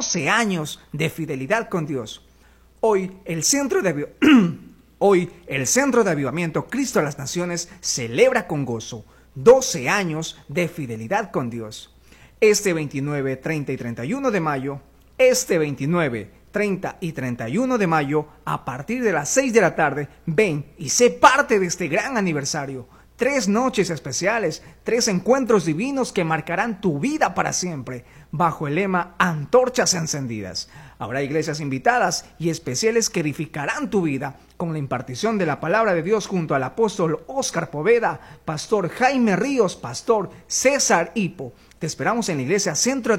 12 años de fidelidad con Dios. Hoy el Centro de Avivamiento Cristo a las Naciones celebra con gozo 12 años de fidelidad con Dios. Este 29, 30 y 31 de mayo, a partir de las 6 de la tarde, ven y sé parte de este gran aniversario. 3 noches especiales, 3 encuentros divinos que marcarán tu vida para siempre, bajo el lema Antorchas Encendidas. Habrá iglesias invitadas y especiales que edificarán tu vida con la impartición de la palabra de Dios junto al apóstol Óscar Poveda, pastor Jaime Ríos, pastor César Hipo. Te esperamos en la iglesia Centro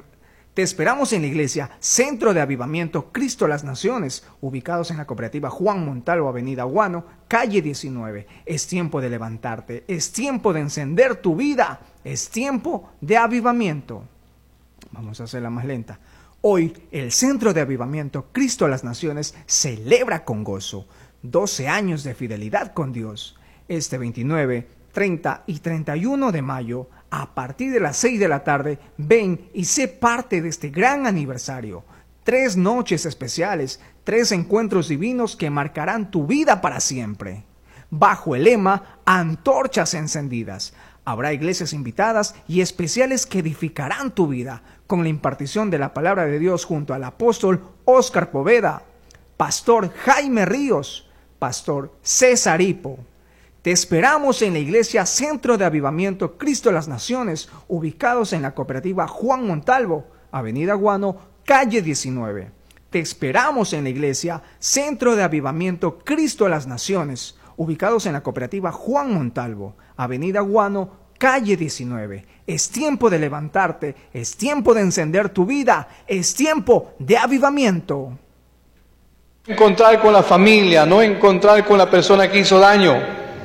de Avivamiento Cristo a las Naciones, ubicados en la cooperativa Juan Montalvo, avenida Guano, calle 19. Es tiempo de levantarte, es tiempo de encender tu vida, es tiempo de avivamiento. Vamos a hacerla más lenta. Hoy el Centro de Avivamiento Cristo a las Naciones celebra con gozo 12 años de fidelidad con Dios. Este 29, 30 y 31 de mayo, a partir de las 6 de la tarde, ven y sé parte de este gran aniversario. 3 noches especiales, 3 encuentros divinos que marcarán tu vida para siempre. Bajo el lema Antorchas Encendidas. Habrá iglesias invitadas y especiales que edificarán tu vida con la impartición de la palabra de Dios junto al apóstol Óscar Poveda, pastor Jaime Ríos, pastor César Hipo. Te esperamos en la iglesia Centro de Avivamiento Cristo a las Naciones, ubicados en la cooperativa Juan Montalvo, avenida Guano, calle 19. Te esperamos en la iglesia Centro de Avivamiento Cristo a las Naciones, ubicados en la cooperativa Juan Montalvo, avenida Guano, calle 19. Es tiempo de levantarte, es tiempo de encender tu vida, es tiempo de avivamiento. Encontrar con la familia, no encontrar con la persona que hizo daño.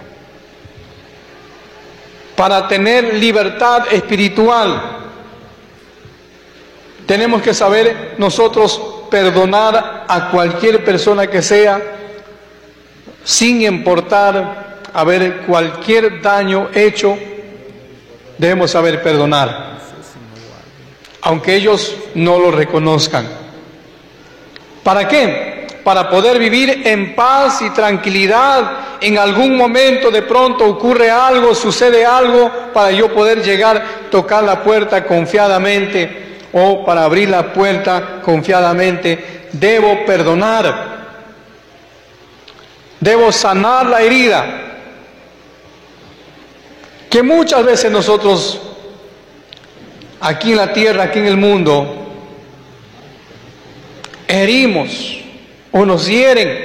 Para tener libertad espiritual, tenemos que saber nosotros perdonar a cualquier persona que sea, sin importar haber cualquier daño hecho, debemos saber perdonar, aunque ellos no lo reconozcan. ¿Para qué? Para poder vivir en paz y tranquilidad. En algún momento de pronto ocurre algo, sucede algo, para yo poder llegar, tocar la puerta confiadamente, o para abrir la puerta confiadamente, debo perdonar. Debo sanar la herida, que muchas veces nosotros, aquí en la tierra, aquí en el mundo, herimos o nos hieren.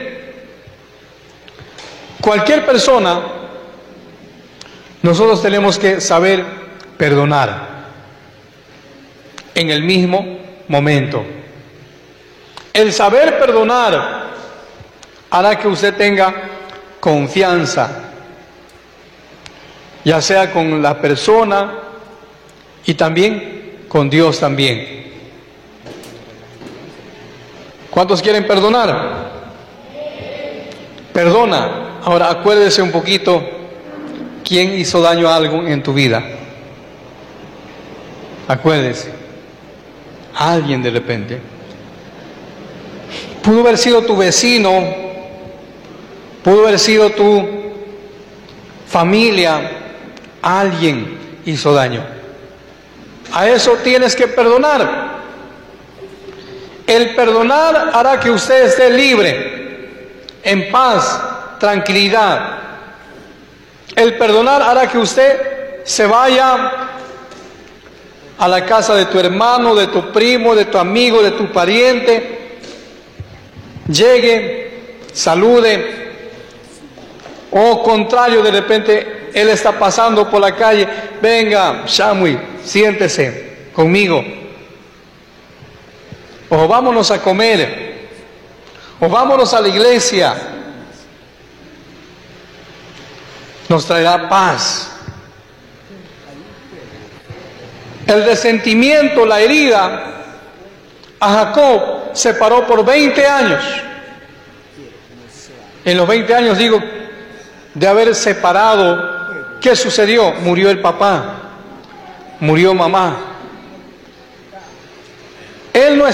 Cualquier persona, nosotros tenemos que saber perdonar en el mismo momento. El saber perdonar hará que usted tenga confianza, ya sea con la persona y también con Dios también. ¿Cuántos quieren perdonar? Perdona. Ahora acuérdese un poquito, ¿quién hizo daño a algo en tu vida? Acuérdese. Alguien de repente. Pudo haber sido tu vecino, pudo haber sido tu familia, alguien hizo daño. A eso tienes que perdonar. El perdonar hará que usted esté libre, en paz, tranquilidad. El perdonar hará que usted se vaya a la casa de tu hermano, de tu primo, de tu amigo, de tu pariente, llegue, salude, o contrario, de repente él está pasando por la calle, venga, Shamui, siéntese conmigo, o vámonos a comer, o vámonos a la iglesia. Nos traerá paz. El resentimiento, la herida, a Jacob separó por 20 años. En los 20 años, digo, de haber separado, ¿qué sucedió? Murió el papá, murió mamá. Él no